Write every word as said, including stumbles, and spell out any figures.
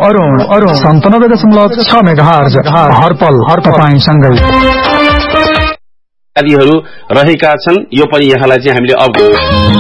अरुण अरुण सन्तानब्बे दशमलव छ मेगाहर्ज हरपल हर तपाईंसँगै आदिहरू रहेका छन्। यो पनि यहाँलाई चाहिँ हामीले अब